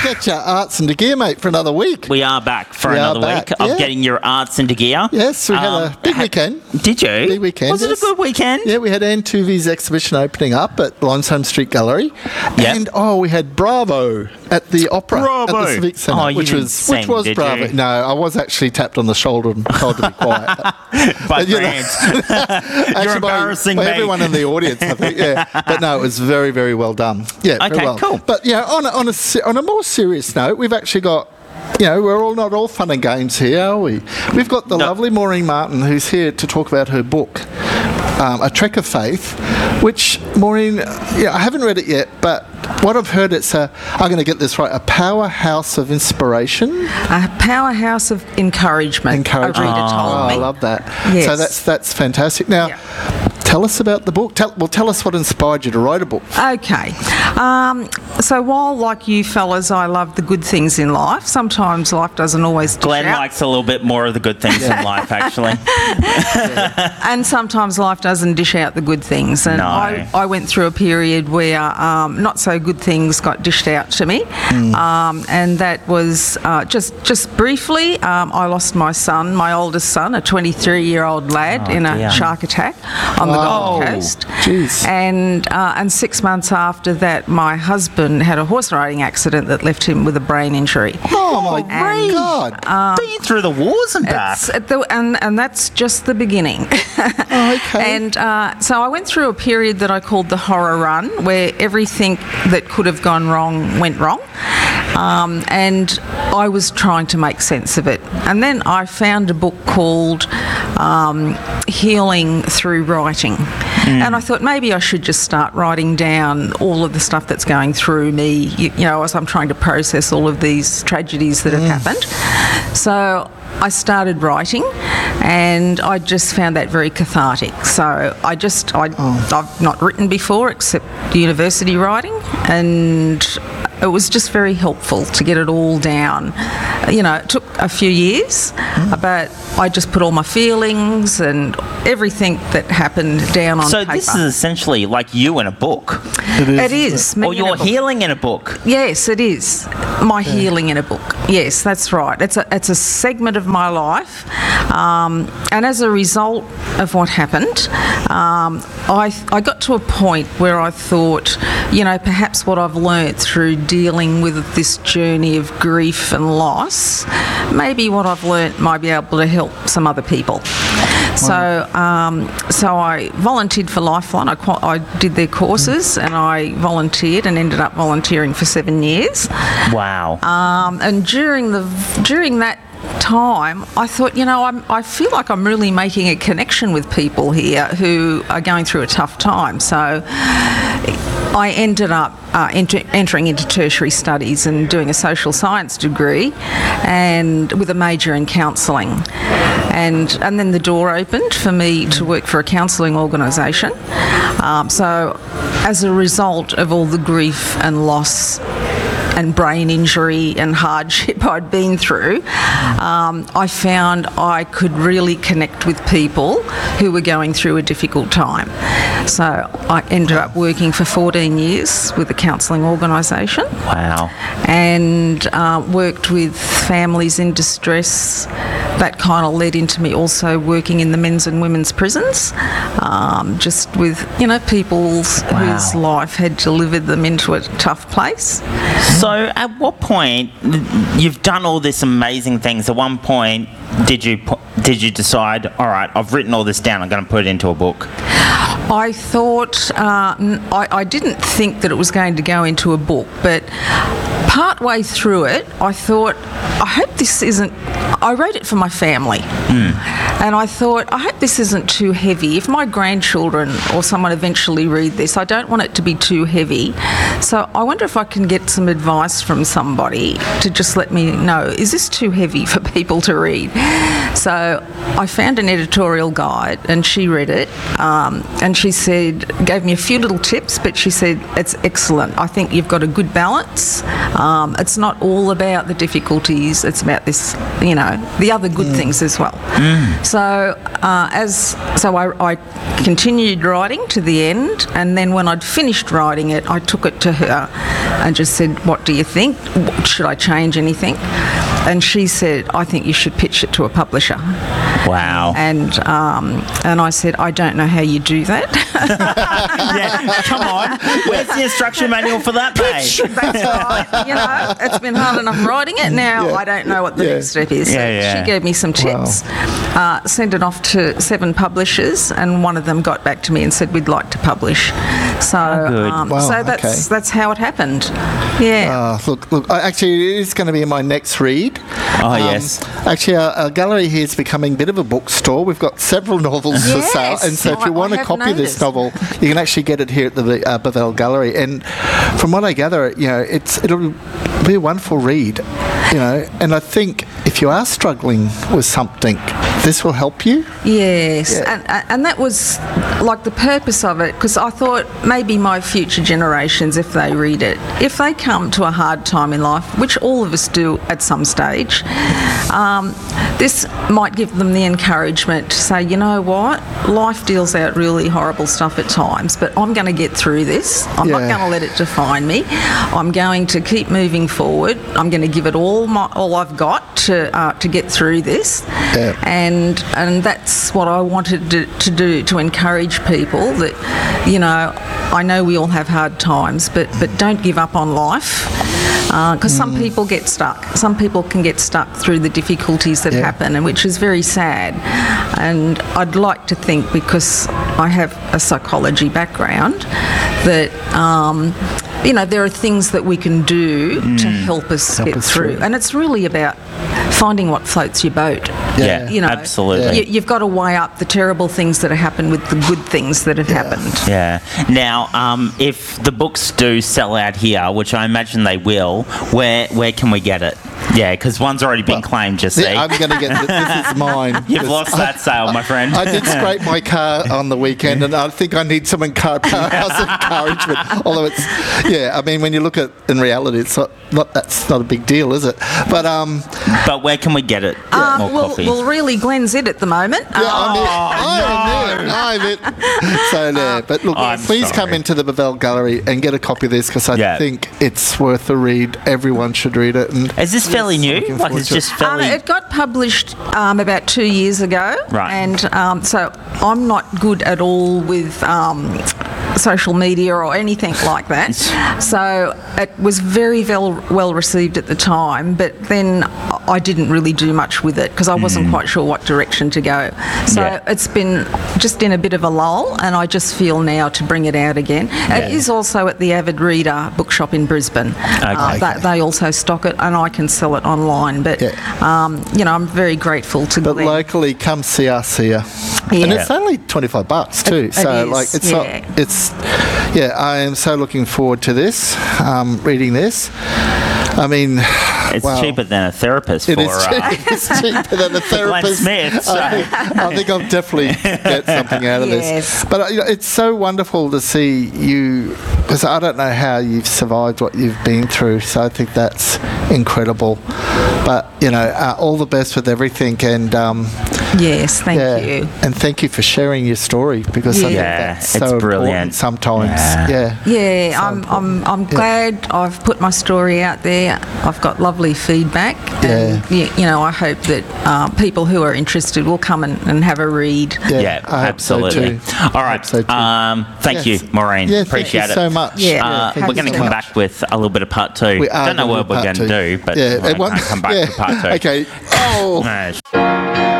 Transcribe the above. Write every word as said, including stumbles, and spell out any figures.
get your arts into gear, mate, for another week. We are back for We are another back, week of yeah. getting your arts into gear. Yes, we had Um, a big ha- weekend. Did you? Big weekend, Was it yes. a good weekend? Yeah, we had Anne Tuvey's exhibition opening up at Limestone Street Gallery. Yep. And, oh, we had Bravo at the Opera Bravo. at the Civic Centre, Oh, you which didn't was sing, which was did Bravo. you? No, I was actually tapped on the shoulder and told to be quiet. By you know, friends. Actually, You're by- embarrassing by me. everyone in the audience, I think. Yeah, but no, it was very, very well done. Yeah, very Okay, well. cool. But yeah, on a, on a se- on a more serious note, we've actually got. You know, we're all not all fun and games here, are we? We've got the No. lovely Maureen Martin, who's here to talk about her book, um, A Trek of Faith, which, Maureen, yeah, I haven't read it yet, but what I've heard, it's a, I'm going to get this right, a powerhouse of inspiration. A powerhouse of encouragement. Encouragement. A reader told Oh, me. I love that. Yes. So that's that's fantastic. Now, Yeah. tell us about the book. Tell, well, tell us what inspired you to write a book. Okay. Um, so while, like you fellas, I love the good things in life, sometimes life doesn't always dish Glenn out. likes a little bit more of the good things in life, actually. And sometimes life doesn't dish out the good things. And No. I, I went through a period where um, not so good things got dished out to me. Um, and that was uh, just, just briefly, um, I lost my son, my oldest son, a twenty-three-year-old lad, Oh, in a dear. shark attack on the Oh, Gold Coast. jeez. And, uh, and six months after that, my husband had a horse riding accident that left him with a brain injury. Oh, my And, God. Been through the wars and back. It's at the, and, and that's just the beginning. Oh, okay. And uh, so I went through a period that I called the horror run, where everything that could have gone wrong went wrong. Um, and I was trying to make sense of it. And then I found a book called um, Healing Through Writing. And I thought maybe I should just start writing down all of the stuff that's going through me, you, you know, as I'm trying to process all of these tragedies that have happened. So I started writing, and I just found that very cathartic. So I just, I, I've not written before except university writing, and it was just very helpful to get it all down. You know, it took a few years, but I just put all my feelings and everything that happened down on So paper. this is essentially like you in a book. It is. It is. me Or in a you're book. healing in a book. Yes, it is. My healing in a book. Yes, that's right. It's a it's a segment of my life, um, and as a result of what happened, um, I I got to a point where I thought, you know, perhaps what I've learnt through dealing with this journey of grief and loss, maybe what I've learnt might be able to help some other people. So, um, so I volunteered for Lifeline. I, qua- I did their courses, and I volunteered and ended up volunteering for seven years. Wow. Um, and during the during that time, I thought, you know, I'm, I feel like I'm really making a connection with people here who are going through a tough time. So I ended up uh, enter, entering into tertiary studies and doing a social science degree, and with a major in counselling. And and then the door opened for me to work for a counselling organisation. Um, so as a result of all the grief and loss and brain injury and hardship I'd been through, um, I found I could really connect with people who were going through a difficult time. So I ended up working for fourteen years with a counselling organisation, Wow. and uh, worked with families in distress. That kind of led into me also working in the men's and women's prisons, um, just with, you know, people whose life had delivered them into a tough place. So at what point, you've done all this amazing things, at one point did you pu- did you decide, all right, I've written all this down, I'm going to put it into a book? I thought, uh, n- I, I didn't think that it was going to go into a book, but part way through it, I thought, I hope this isn't, I wrote it for my family. And I thought, I hope this isn't too heavy. If my grandchildren or someone eventually read this, I don't want it to be too heavy. So I wonder if I can get some advice from somebody to just let me know, is this too heavy for people to read? So I found an editorial guide, and she read it, um, and she said, gave me a few little tips, but she said, it's excellent. I think you've got a good balance. Um, it's not all about the difficulties difficulties. It's about this, you know, the other good Mm. things as well. So uh, as so I, I continued writing to the end, and then when I'd finished writing it, I took it to her and just said, "What do you think? Should I change anything?" And she said, "I think you should pitch it to a publisher." Wow. And um, and I said, "I don't know how you do that." Yeah, come on. Where's the instruction manual for that, mate? That's right. You know, it's been hard enough writing it. Now Yeah. I don't know what the Yeah. next step is. So Yeah, yeah. she gave me some tips, uh, sent it off to seven publishers, and one of them got back to me and said, "We'd like to publish." So, good. um, Wow, so that's okay. that's how it happened. Yeah. Uh, look, look. I- Actually, it is going to be my next read. Oh, Um, yes. Actually, our, our gallery here is becoming a bit of a bookstore. We've got several novels for Yes, sale, and so if you I- want I a have copy of this noticed. novel, you can actually get it here at the uh, Bavell Gallery. And from what I gather, you know, it's it'll be a wonderful read. You know, and I think if you are struggling with something, this will help you. Yes, Yeah. and, and that was like the purpose of it, because I thought maybe my future generations, if they read it, if they come to a hard time in life, which all of us do at some stage, um, this might give them the encouragement to say, you know what, life deals out really horrible stuff at times, but I'm going to get through this. I'm not Yeah. going to let it define me. I'm going to keep moving forward. I'm going to give it all my all I've got to uh, to get through this. Yeah. And and that's what I wanted to, to do, to encourage people that, you know, I know we all have hard times, but, but don't give up on life, because Mm. some people get stuck. Some people can get stuck through the difficulties that Yeah. happen, and which is very sad. And I'd like to think, because I have a psychology background, that um, you know, there are things that we can do to help us Help get us through. through. And it's really about finding what floats your boat. Yeah, You know, absolutely. You, you've got to weigh up the terrible things that have happened with the good things that have happened. Yeah. Now, um, if the books do sell out here, which I imagine they will, where where can we get it? Yeah, because one's already been claimed, you see. Yeah, I'm going to get th- this is mine. You've This- lost that sale, my friend. I did scrape my car on the weekend, and I think I need some encour- powerhouse encouragement. Although it's, yeah, I mean, when you look at in reality, it's not, not that's not a big deal, is it? But um, But where can we get it? Uh, More well, coffee. well, really, Glenn's it at the moment. yeah, I'm it. I'm it. I'm it. So there. But look, I'm please come sorry. into the Bavell Gallery and get a copy of this, because I Yeah. think it's worth a read. Everyone should read it. And Is this fairly new? looking Like, forward it's to it. just Um, fairly... it got published um, about two years ago. Right. And um, so I'm not good at all with um, social media or anything like that. So it was very well, well received at the time, but then I didn't really do much with it because I wasn't quite sure what direction to go. So Yeah. it's been just in a bit of a lull, and I just feel now to bring it out again. It is also at the Avid Reader bookshop in Brisbane. Uh, Okay. they, they also stock it, and I can sell it online. But, Yeah. um, you know, I'm very grateful to But Glenn. locally, come see us here. And Yeah. it's only twenty-five bucks too. It- so it is, like it's yeah. not it's yeah, I am so looking forward to this, um, reading this. I mean, It's wow. cheaper than a therapist It for... is uh, cheap. It's cheaper than a therapist. Smith, so- I, think, I think I'll definitely get something out of Yes. this. But uh, you know, it's so wonderful to see you, because I don't know how you've survived what you've been through. So I think that's incredible. But you know, uh, all the best with everything, and um, Yes, thank yeah, you. and thank you for sharing your story, because I think Yeah, that's it's so brilliant. important sometimes. Yeah. Yeah. Yeah, So I'm, important. I'm, I'm glad I've put my story out there. I've got lovely feedback. And, Yeah. y- you know, I hope that uh, people who are interested will come and, and have a read. Yeah, Yeah, I hope so absolutely. too. All I right. hope so too. Um, thank Yes. you, Maureen. Yeah, Appreciate thank you it. so much. Yeah. Uh, thank we're you going to so come much. back with a little bit of part two. We are Don't know gonna what do we're part going to two. do, but Yeah, we're it won't- going to come back yeah. to part two. Okay. Oh. Nice.